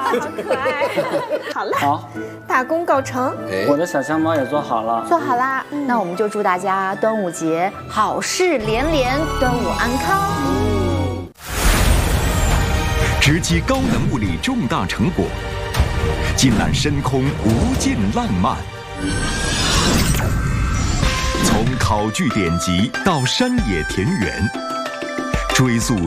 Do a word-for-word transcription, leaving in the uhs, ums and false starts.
可爱。好了， 好， 大功告成， 我的小香猫也做好了。 做好啦，那我们就祝大家端午节好事连连，端午安康。 直击高能物理重大成果，尽览深空无尽浪漫。从考据典籍到山野田园，追溯